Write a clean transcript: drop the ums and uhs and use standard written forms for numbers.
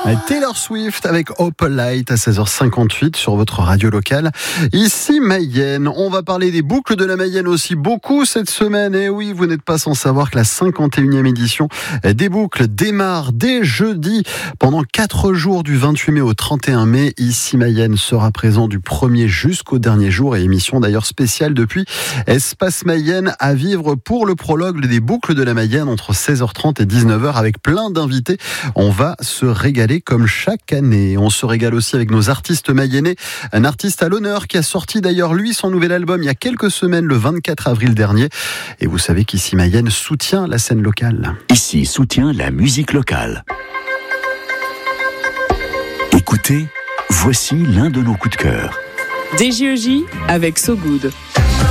Taylor Swift avec Opal Light à 16h58 sur votre radio locale. Ici Mayenne, on va parler des boucles de la Mayenne aussi beaucoup cette semaine. Et oui, vous n'êtes pas sans savoir que la 51e édition des boucles démarre dès jeudi pendant 4 jours du 28 mai au 31 mai. Ici Mayenne sera présent du 1er jusqu'au dernier jour et émission d'ailleurs spéciale depuis Espace Mayenne à vivre pour le prologue des boucles de la Mayenne entre 16h30 et 19h avec plein d'invités. On va se régaler comme chaque année. On se régale aussi avec nos artistes mayennais. Un artiste à l'honneur qui a sorti d'ailleurs lui son nouvel album il y a quelques semaines, le 24 avril dernier. Et vous savez qu'ici Mayenne soutient la scène locale. Ici soutient la musique locale. Écoutez, voici l'un de nos coups de cœur. DJEJ avec So Good.